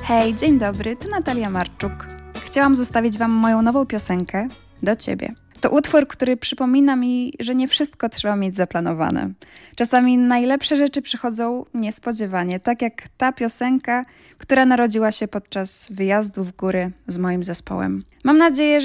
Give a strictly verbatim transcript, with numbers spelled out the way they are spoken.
Hej, dzień dobry, tu Natalia Marczuk. Chciałam zostawić Wam moją nową piosenkę do Ciebie. To utwór, który przypomina mi, że nie wszystko trzeba mieć zaplanowane. Czasami najlepsze rzeczy przychodzą niespodziewanie, tak jak ta piosenka, która narodziła się podczas wyjazdu w góry z moim zespołem. Mam nadzieję, że